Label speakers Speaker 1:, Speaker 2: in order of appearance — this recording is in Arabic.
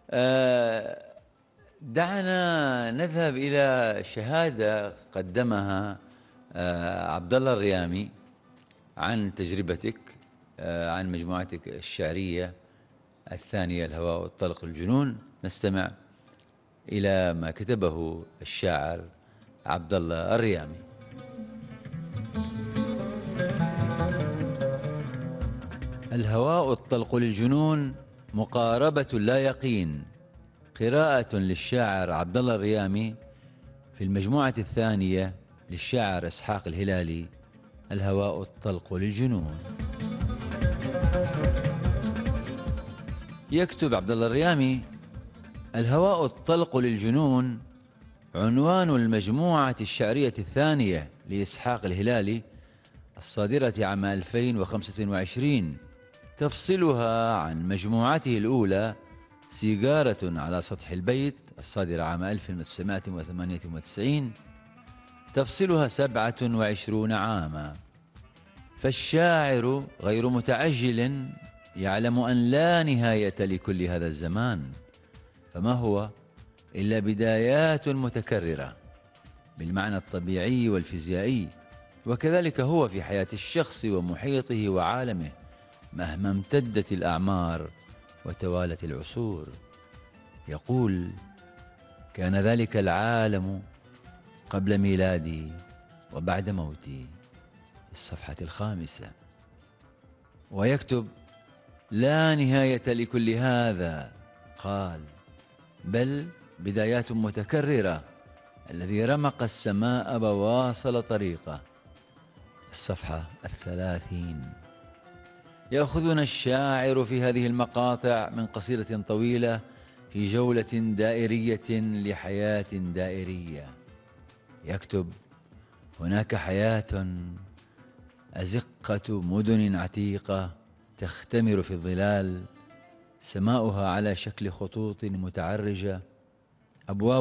Speaker 1: آه، دعنا نذهب إلى شهادة قدمها عبد الله الريامي عن تجربتك، عن مجموعتك الشعرية الثانية الهواء والطلق الجنون. نستمع إلى ما كتبه الشاعر عبد الله الريامي. الهواء الطلق للجنون مقاربة لا يقين، قراءة للشاعر عبد الله الريامي في المجموعة الثانية للشاعر إسحاق الهلالي، الهواء الطلق للجنون. يكتب عبد الله الريامي: الهواء الطلق للجنون عنوان المجموعة الشعرية الثانية لإسحاق الهلالي الصادرة عام 2025، تفصلها عن مجموعته الأولى سيجارة على سطح البيت الصادرة عام 1998، تفصلها 27 عاما. فالشاعر غير متعجل يعلم أن لا نهاية لكل هذا الزمان، فما هو إلا بدايات متكررة بالمعنى الطبيعي والفيزيائي، وكذلك هو في حياة الشخص ومحيطه وعالمه مهما امتدت الأعمار وتوالت العصور. يقول: كان ذلك العالم قبل ميلادي وبعد موتي، الصفحة 5. ويكتب: لا نهاية لكل هذا، قال، بل بدايات متكررة، الذي رمق السماء وواصل طريقه، الصفحة 30. يأخذنا الشاعر في هذه المقاطع من قصيدة طويلة في جولة دائرية لحياة دائرية. يكتب: هناك حياة، أزقة مدن عتيقة تختمر في الظلال، سماؤها على شكل خطوط متعرجة، أبواب